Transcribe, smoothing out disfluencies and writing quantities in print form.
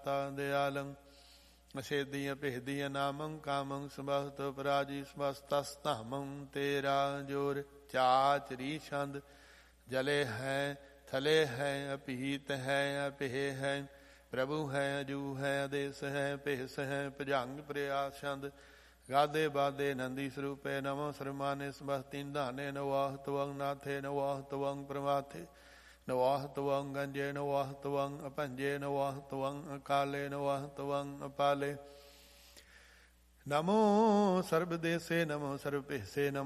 ਦਾਤਾ ਦਿਆਲੰ ਅਛੇਦੀ ਅਭੇਦੀ ਅਨਾਮੰ ਕਾਮੰ ਸਮਸਤ ਪਰਾਜੀ ਸਮਸਤਸਤਾਮੰ ਤੇਰਾ ਜੋਰ ਚਾਚ ਰੀ ਛੰਦ ਜਲੇ ਹੈ ਥਲੇ ਹੈ ਅਭੀਤ ਹੈ ਅਭੇ ਹੈ ਪ੍ਰਭੂ ਹੈ ਅਜੂ ਹੈ ਆਦੇਸ ਹੈ ਭੇਸ ਹੈ ਭੁਜੰਗ ਪ੍ਰਿਆਸ ਛੰਦ ਗਾਦੇ ਬਾਦੇ ਨੰਦੀ ਸਰੂਪੇ ਨਮੋ ਸਰਮਾਨੇ ਸਮਸਤਿ ਧਾਨੇ ਨਵਾਹ ਤਵੰਗ ਨਾਥੇ ਨਵਾਹ ਤਵੰਗ ਪ੍ਰਮਾਥੇ ਨਵਾਹ ਤਵੰਗ ਗੰਜੇ ਨਵਾਹ ਤਵੰਗ ਅਪੰਜੇ ਨਵਾਹ ਤਵੰਗ ਅਕਾਲੇ ਨਵਾਹ ਤਵੰਗ ਅਪਾਲੇ ਨਮੋ ਸਰਬ ਦੇਸੇ ਨਮੋ ਸਰਬ ਭੇਸੇ ਨਮੋ